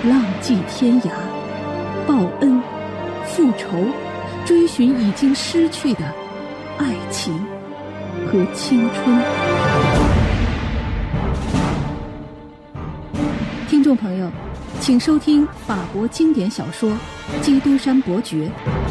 浪迹天涯，报恩、复仇，追寻已经失去的爱情和青春。听众朋友，请收听法国经典小说《基督山伯爵》。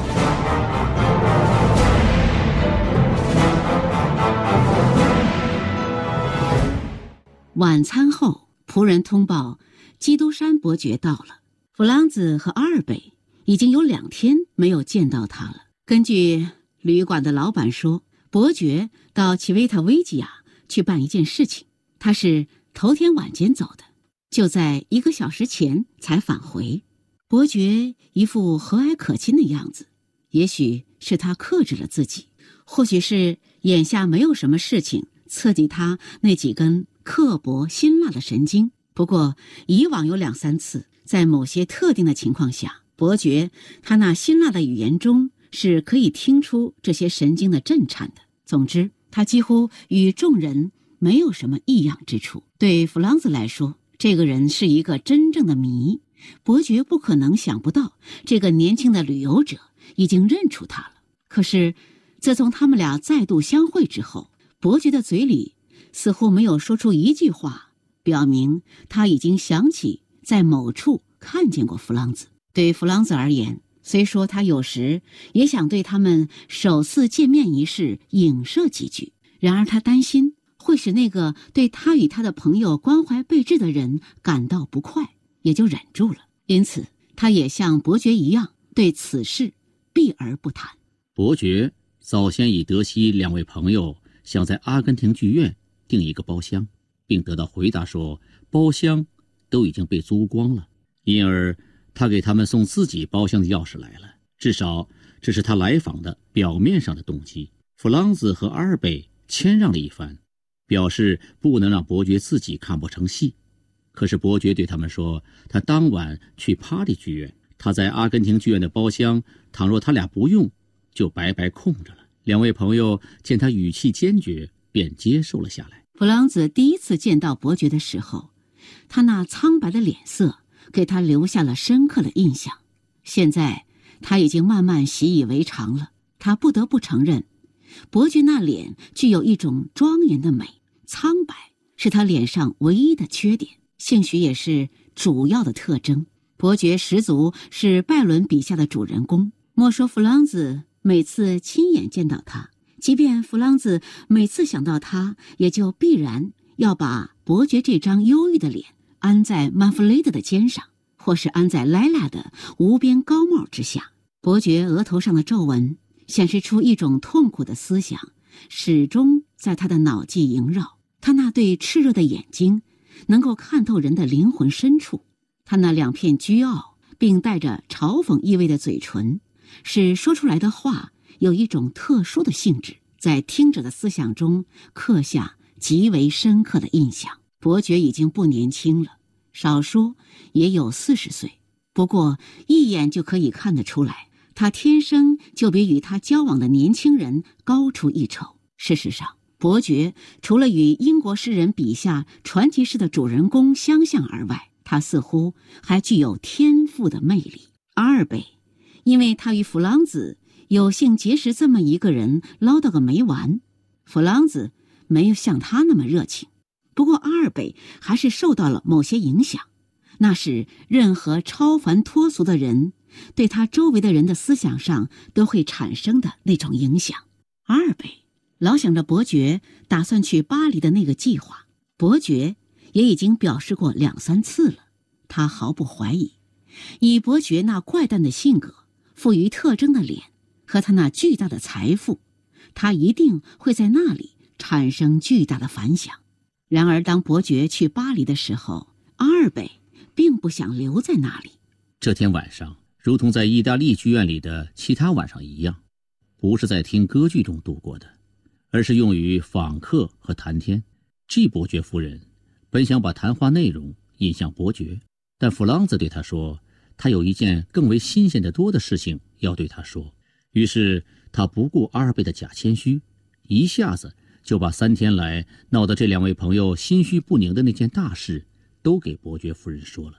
晚餐后，仆人通报基督山伯爵到了。弗朗兹和阿尔贝已经有2天没有见到他了。根据旅馆的老板说，伯爵到奇维特维吉亚去办一件事情，他是头天晚间走的，就在1个小时前才返回。伯爵一副和蔼可亲的样子，也许是他克制了自己，或许是眼下没有什么事情刺激他那几根刻薄辛辣的神经。不过以往有2、3次，在某些特定的情况下，伯爵他那辛辣的语言中是可以听出这些神经的震颤的。总之，他几乎与众人没有什么异样之处。对弗朗兹来说，这个人是一个真正的谜。伯爵不可能想不到，这个年轻的旅游者已经认出他了。可是自从他们俩再度相会之后，伯爵的嘴里似乎没有说出一句话，表明他已经想起在某处看见过弗朗兹。对弗朗兹而言，虽说他有时也想对他们首次见面一事影射几句，然而他担心会使那个对他与他的朋友关怀备至的人感到不快，也就忍住了。因此他也像伯爵一样，对此事避而不谈。 伯爵早先已得悉2位朋友想在阿根廷剧院订一个包厢，并得到回答说包厢都已经被租光了，因而他给他们送自己包厢的钥匙来了。至少这是他来访的表面上的动机。弗朗兹和阿尔贝谦让了一番，表示不能让伯爵自己看不成戏。可是伯爵对他们说，他当晚去帕里剧院，他在阿根廷剧院的包厢倘若他俩不用，就白白空着了。2位朋友见他语气坚决，便接受了下来。 弗朗兹第一次见到伯爵的时候，他那苍白的脸色给他留下了深刻的印象。现在他已经慢慢习以为常了。他不得不承认，伯爵那脸具有一种庄严的美，苍白是他脸上唯一的缺点，兴许也是主要的特征。伯爵十足是拜伦笔下的主人公。莫说弗朗兹每次亲眼见到他，即便弗朗兹每次想到他，也就必然要把伯爵这张忧郁的脸安在曼弗雷德的肩上，或是安在莱拉的无边高帽之下。伯爵额头上的皱纹显示出一种痛苦的思想，始终在他的脑际萦绕。他那对炽热的眼睛能够看透人的灵魂深处，他那2片倨傲并带着嘲讽意味的嘴唇，使说出来的话有一种特殊的性质，在听者的思想中刻下极为深刻的印象。伯爵已经不年轻了，少说也有40岁，不过一眼就可以看得出来，他天生就比与他交往的年轻人高出一筹。事实上，伯爵除了与英国诗人笔下传奇式的主人公相像而外，他似乎还具有天赋的魅力。阿尔贝因为他与弗朗兹有幸结识这么一个人唠叨个没完，弗朗兹没有像他那么热情。不过阿尔贝还是受到了某些影响，那是任何超凡脱俗的人对他周围的人的思想上都会产生的那种影响。阿尔贝老想着伯爵打算去巴黎的那个计划，伯爵也已经表示过2、3次了。他毫不怀疑，以伯爵那怪诞的性格、富于特征的脸和他那巨大的财富，他一定会在那里产生巨大的反响。然而当伯爵去巴黎的时候，阿尔贝并不想留在那里。 这天晚上如同在意大利剧院里的其他晚上一样，不是在听歌剧中度过的，而是用于访客和谈天。G 伯爵夫人本想把谈话内容引向伯爵，但弗朗兹对他说，他有一件更为新鲜得多的事情要对他说。于是他不顾阿尔贝的假谦虚，一下子就把3天来闹得这2位朋友心绪不宁的那件大事都给伯爵夫人说了。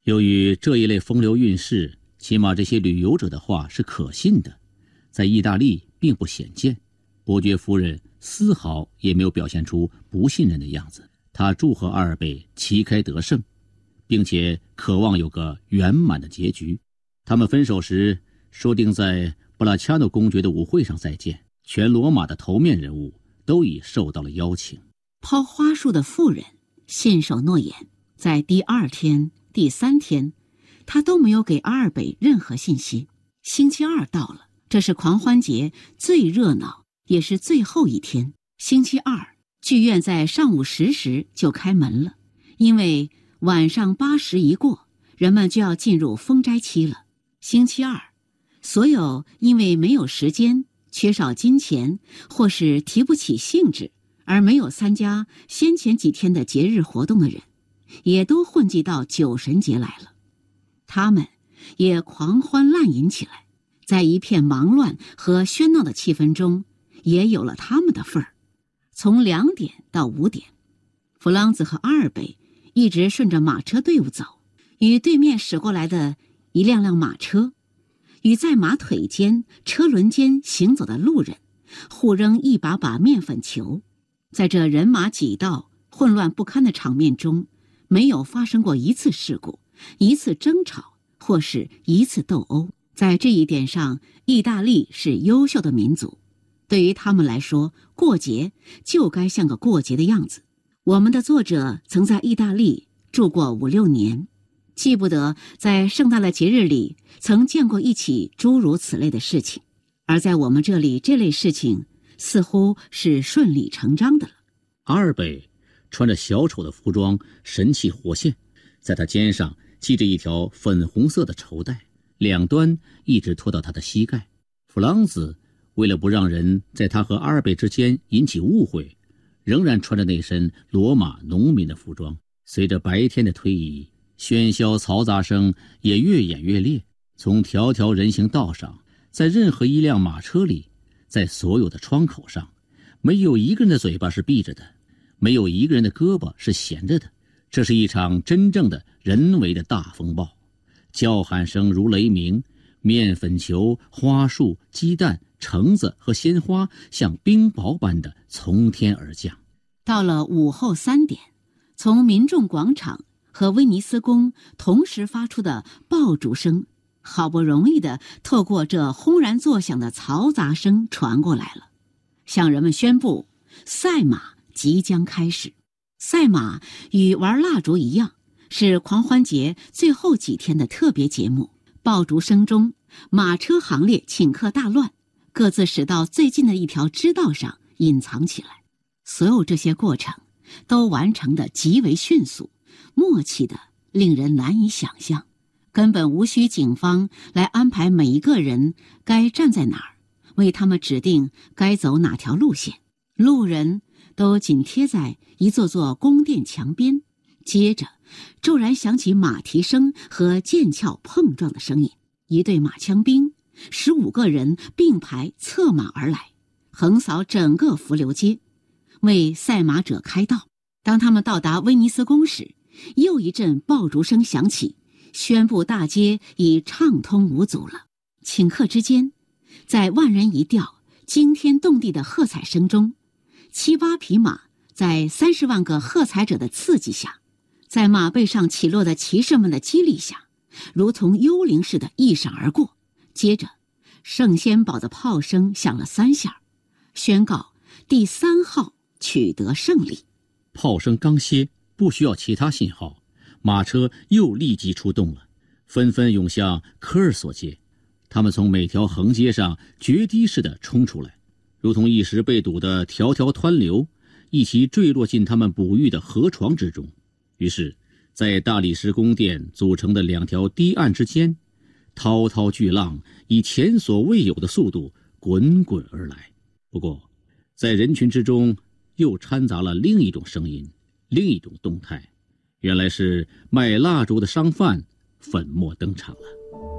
由于这一类风流韵事，起码这些旅游者的话是可信的，在意大利并不鲜见。伯爵夫人丝毫也没有表现出不信任的样子，她祝贺阿尔贝旗开得胜，并且渴望有个圆满的结局。他们分手时说定在布拉恰诺公爵的舞会上再见，全罗马的头面人物都已受到了邀请。 抛花束的妇人信守诺言，在第2天、第3天，他都没有给阿尔贝任何信息。星期2到了，这是狂欢节最热闹也是最后一天。星期2，剧院在上午10时就开门了，因为晚上8时一过，人们就要进入封斋期了。星期2，所有因为没有时间、缺少金钱或是提不起兴致而没有参加先前几天的节日活动的人，也都混迹到酒神节来了。他们也狂欢滥饮起来，在一片忙乱和喧闹的气氛中，也有了他们的份儿。从2点到5点，弗朗兹和阿尔贝一直顺着马车队伍走，与对面驶过来的一辆辆马车，与在马腿间、车轮间行走的路人，互扔一把把面粉球。在这人马挤道、混乱不堪的场面中，没有发生过一次事故、一次争吵或是一次斗殴。在这一点上，意大利是优秀的民族。对于他们来说，过节就该像个过节的样子。我们的作者曾在意大利住过5、6年，记不得在盛大的节日里曾见过一起诸如此类的事情。而在我们这里，这类事情似乎是顺理成章的了。 阿尔贝穿着小丑的服装，神气活现，在他肩上系着一条粉红色的绸带，两端一直拖到他的膝盖。弗朗兹为了不让人在他和阿尔贝之间引起误会，仍然穿着那身罗马农民的服装。随着白天的推移，喧嚣嘈杂声也越演越烈。从条条人行道上，在任何一辆马车里，在所有的窗口上，没有一个人的嘴巴是闭着的，没有一个人的胳膊是闲着的。这是一场真正的人为的大风暴，叫喊声如雷鸣，面粉球、花束、鸡蛋、橙子和鲜花像冰雹般的从天而降。 到了午后3点，从民众广场和威尼斯宫同时发出的爆竹声，好不容易的透过这轰然作响的嘈杂声传过来了，向人们宣布赛马即将开始。赛马与玩蜡烛一样，是狂欢节最后几天的特别节目。爆竹声中，马车行列顷刻大乱，各自驶到最近的一条支道上隐藏起来。所有这些过程都完成得极为迅速，默契的令人难以想象，根本无需警方来安排每一个人该站在哪儿，为他们指定该走哪条路线。路人都紧贴在一座座宫殿墙边，接着骤然响起马蹄声和剑鞘碰撞的声音。一队马枪兵15个人并排策马而来，横扫整个伏流街，为赛马者开道。当他们到达威尼斯宫时，又一阵爆竹声响起，宣布大街已畅通无阻了。顷刻之间，在万人一调、惊天动地的喝彩声中，7、8匹马在30万个喝彩者的刺激下，在马背上起落的骑士们的激励下，如同幽灵似的一闪而过。接着，圣仙堡的炮声响了3下，宣告第3号取得胜利。 炮声刚歇，不需要其他信号，马车又立即出动了，纷纷涌向科尔索街。他们从每条横街上决堤似的冲出来，如同一时被堵的条条湍流，一起坠落进他们哺育的河床之中。于是在大理石宫殿组成的2条堤岸之间，滔滔巨浪以前所未有的速度滚滚而来。不过在人群之中又掺杂了另一种声音，另一种动态，原来是卖蜡烛的商贩粉墨登场了。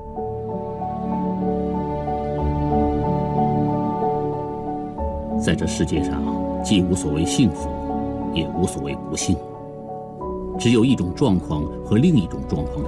在这世界上，既无所谓幸福，也无所谓不幸，只有一种状况和另一种状况的